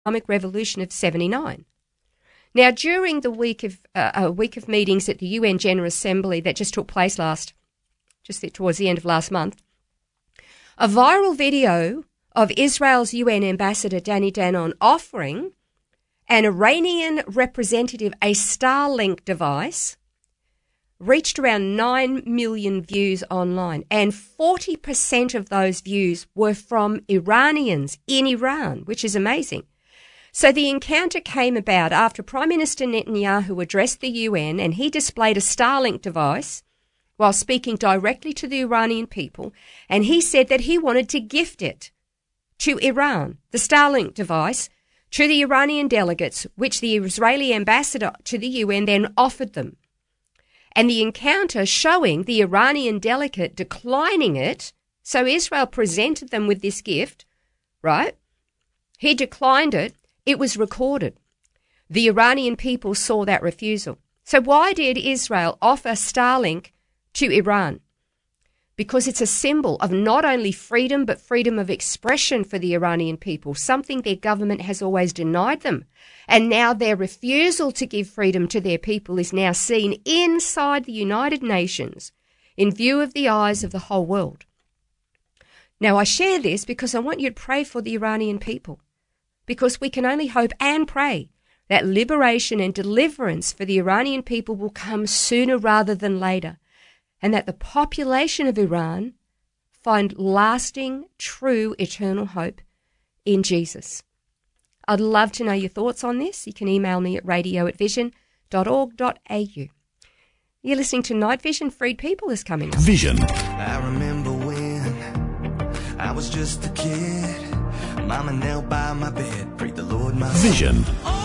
Islamic Revolution of 79. Now, during the week of meetings at the UN General Assembly that just took place towards the end of last month, a viral video of Israel's UN ambassador Danny Danon offering an Iranian representative a Starlink device reached around 9 million views online, and 40% of those views were from Iranians in Iran, which is amazing. So the encounter came about after Prime Minister Netanyahu addressed the UN, and he displayed a Starlink device while speaking directly to the Iranian people, and he said that he wanted to gift it to Iran, the Starlink device, to the Iranian delegates, which the Israeli ambassador to the UN then offered them. And the encounter showing the Iranian delegate declining it, so Israel presented them with this gift, right? He declined it. It was recorded. The Iranian people saw that refusal. So why did Israel offer Starlink to Iran? Because it's a symbol of not only freedom, but freedom of expression for the Iranian people, something their government has always denied them. And now their refusal to give freedom to their people is now seen inside the United Nations in view of the eyes of the whole world. Now, I share this because I want you to pray for the Iranian people, because we can only hope and pray that liberation and deliverance for the Iranian people will come sooner rather than later, and that the population of Iran find lasting, true, eternal hope in Jesus. I'd love to know your thoughts on this. You can email me at radio@vision.org.au. You're listening to Night Vision. Freed People is coming up. Vision. I remember when I was just a kid. Mama knelt by my bed, prayed the Lord my Vision. son.